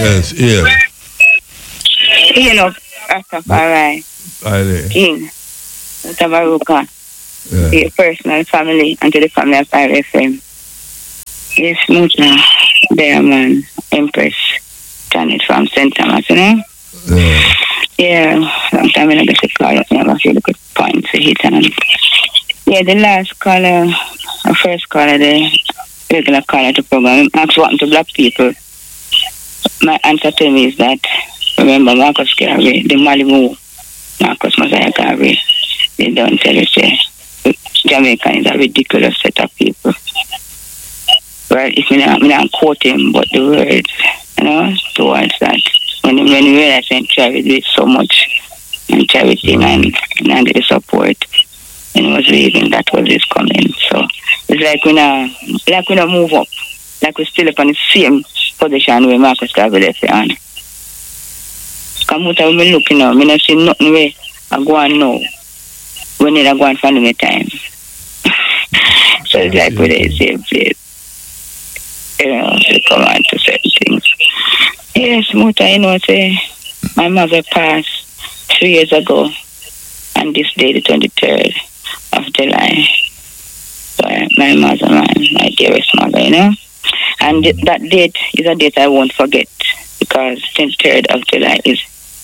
Yes, yeah. You know, Rastafari, King, Tabaruka, to your personal family and to the family of RFM. Yes, Muta, there, man, Empress, Janet from St. Thomas, you know? Yeah, sometimes I get to call up, I have a few good points to hit on. Yeah, the last caller, the first caller, the regular caller to program, asked what to black people. My answer to me is that, remember Marcus Garvey, the Malibu, Marcus Mosiah Garvey, they don't tell you, say, Jamaican is a ridiculous set of people. Right, if I'm not quote him, but the words, you know, towards that. When you realize and charity so much, and charity and the support, and he was leaving, that was his comment. So it's like we not move up, like we're still up on the same position where Marcus Garvey left on. Come out of me looking now, I don't see nothing where I go on now. We need to go on for the time. So it's like we're the same place. You know, they come on to certain things. Yes, Muta, you know, say, my mother passed 3 years ago, and this day, the 23rd of July. So, my mother, my dearest mother, you know. And that date is a date I won't forget, because 23rd of July is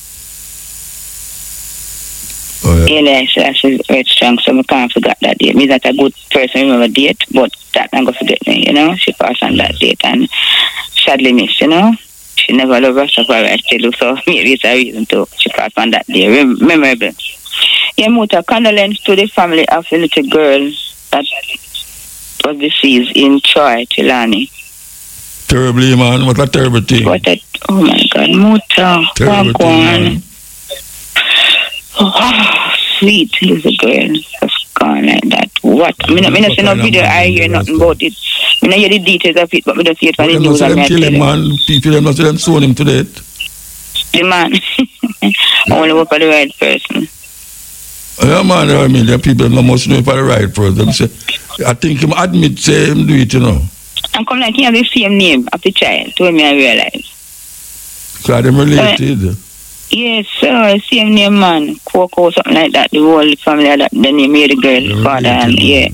actually very strong, so I can't forget that date. Me that a good person remember date, but that I'm going to forget me, you know. She passed on that date, and sadly missed, you know. She never loved Rastafari, I tell you, so maybe it's a reason to she passed on that day. Memorable. Yeah, Muta, condolence to the family of the little girl that was deceased in Troy, Chilani. Terribly, man. What a terrible thing. Oh my God, Muta. Terrible thing, man. Oh, sweet little girl. Just gone like that. What? I mean, I see no video, I hear nothing about it. I mean, I hear the details of it, but I don't see it from the news. Them kill him, man. People, them not see them sold him to death. The man. Only work for the right person. Yeah, man, I mean, the people must know for the right person. Say, I think him admit, say him do it, you know. And come like he have the same name of the child, to me I realize. Because them related. Yes, sir, same name, man. Coco, something like that. The whole family, that the name of the girl, father, and yeah.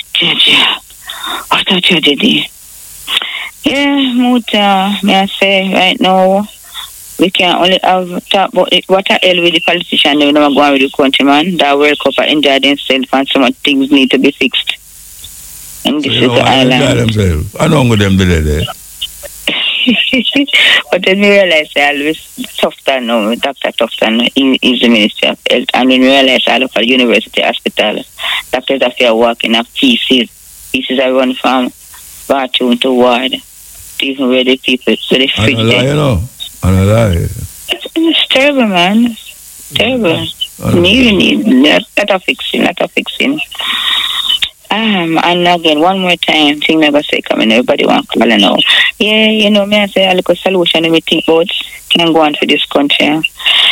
What a tragedy. Yeah, Muta, may I say, right now, we can only have talk about it. What the hell with the politician, they never go on with the country, man. That World Cup are enjoy themselves, and so much things need to be fixed. And this is the island. I know with them there. But then we realize I always Tufton now, Dr. Tufton is the Ministry of Health, and when we realize I look at University Hospital, doctors are here working at pieces are run from bathroom to ward, even where the people, so they fit them. It's terrible, man. It's terrible. Need lot of fixing. And again, one more time, thing never say coming, everybody want to call now. Yeah, you know, me I say a little solution and me think about can go on for this country.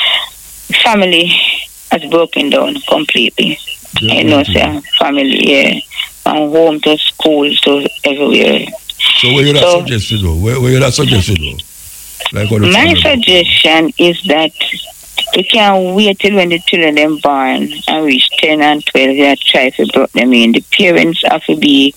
Family has broken down completely. You know, say family, yeah. From home to school to everywhere. So where you that suggest to go? Where you that suggest to go? Like my suggestion is that we can't wait till when the children them born and reach 10 and 12, they try to bring them in. The parents have to be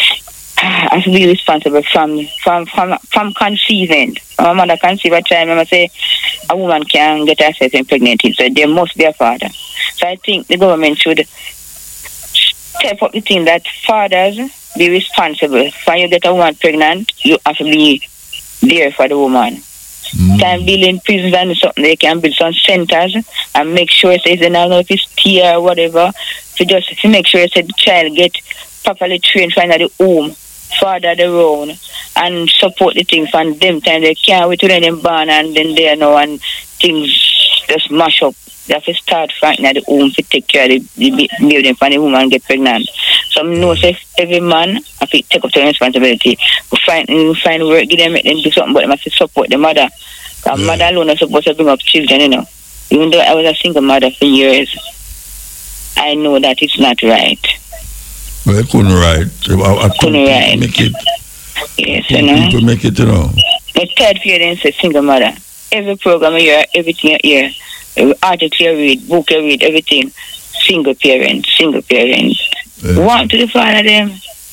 responsible from conceiving. My mother conceive a child, I say a woman can get herself impregnated, so there must be a father. So I think the government should step up the thing that fathers be responsible. When you get a woman pregnant, you have to be there for the woman. Can build in prisons and something, they can build some centers and make sure it says, I don't know if it's tear or whatever, to make sure it says the child get properly trained from the home, father the road, and support the thing from them time. They can't wait till them born and then they know and things just mash up. They have to start from the home to take care of the building for the woman get pregnant. So I know say every man have to take up the responsibility. We find work, give them, make them do something, but they have to support the mother. Because mother alone is supposed to bring up children, you know. Even though I was a single mother for years, I know that it's not right. Well, I couldn't write. I couldn't make it. Yes, you know. People make it, you know. My third parents a single mother. Every program you hear, everything you hear, article you read, book you read, everything. Single parents. Want to the father them?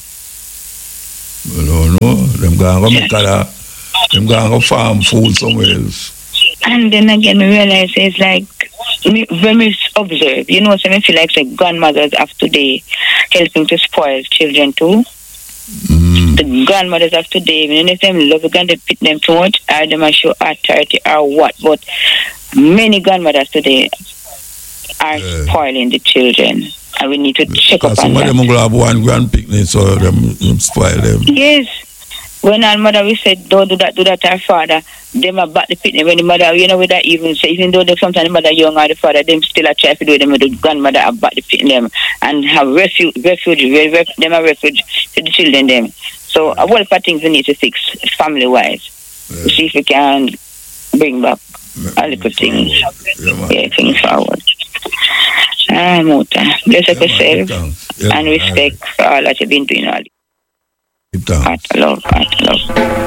No. Them going to farm food somewhere else. And then again, we realize it's like, when we observe, you know, so I feel like grandmothers of today helping to spoil children too. The grandmothers of today, even if them love, we're going to pit them too much, or them are show authority or what. But many grandmothers today are spoiling the children, and we need to check up on some that. Some of them will have one grand picnic, so them spoil them. Yes. When our mother, we said, don't do that to our father, them are back the picnic. When the mother, you know, with that even say, even though sometimes the mother young or the father, them still a try to do them with the grandmother about the picnic them and have refuge to the children them. So a lot of things we need to fix family-wise. To see if we can bring back a little things. Things forward. Mota. Bless yourself and respect for all that you've been doing all. Keep down. Heart love.